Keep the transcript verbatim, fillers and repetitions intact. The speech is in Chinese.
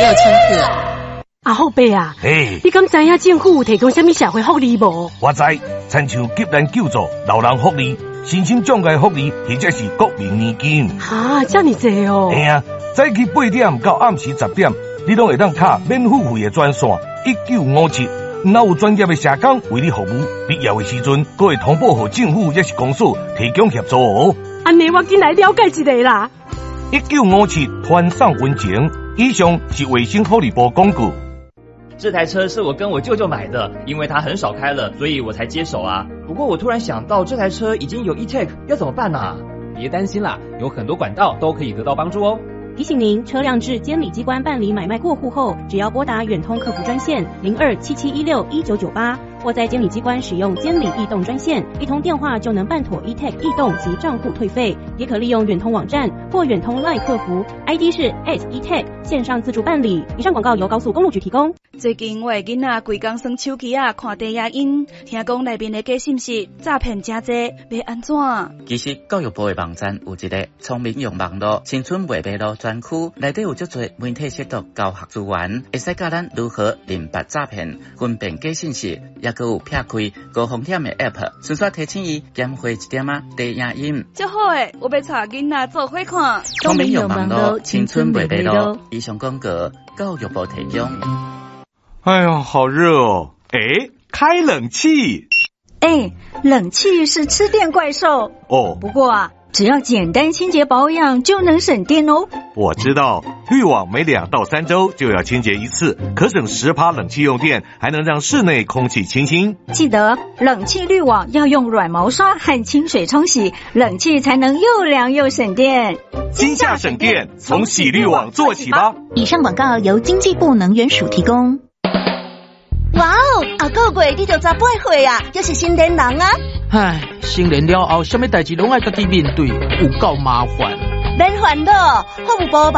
有乘客。 阿后伯啊， 嘿， 你敢知影政府有提供什么社会福利无？ 我知，亲像急难救助、老人福利、身心障碍福利，或者是国民年金。 哈，这么济哦！ 嘿啊，早起八点到暗时十点，你拢会当卡免付费的专线一九五七，若有专业的社工为你服务，必要的时阵，阁会通报给政府也是公所提供协助哦。 安尼我进来了解一下啦。 一九五七团上温情，以上是卫生福利部广告。 这台车是我跟我舅舅买的，因为他很少开了，所以我才接手啊。不过我突然想到，这台车已经有 E-Tech， 要怎么办啊？ 别担心啦，有很多管道都可以得到帮助哦。 提醒您，车辆至监理机关办理买卖过户后，只要拨打远通客服专线零二七七一六一九九八，或在监理机关使用监理易动专线，一通电话就能办妥 E-Tech 易动及账户退费。也可利用远通网站或远通 LINE 客服 ，I D 是 at E-Tech 线上自助办理。以上广告由高速公路局提供。 最近我的囡仔规工耍手机啊，看低影音，听讲内面的假信息诈骗真多，要安怎？ 其实教育部的网站有一个聪明用网络青春未迷路专区，内底有足多媒体识读教学资源，会使教咱如何认别诈骗、分辨假信息，也佮有撇开高风险的 App， 顺续提醒伊减费一点啊低影音。 真好诶，我要带囡仔做伙看。 聪明用网络青春未迷路，以上广告教育部提供。 哎呀，好热哦！哎，开冷气。 哎，冷气是吃电怪兽哦。 不过啊，只要简单清洁保养就能省电哦。 我知道，滤网每两到三周就要清洁一次，可省十趴冷气用电，还能让室内空气清新。 记得冷气滤网要用软毛刷和清水冲洗，冷气才能又凉又省电。 今夏省电，从洗滤网做起吧。 以上广告由经济部能源署提供。 哇哦，啊个月你就十八岁啊，又是新年人啊！ 唉，成年了后，什么代志拢爱家己面对，有够麻烦。 免烦恼，福利部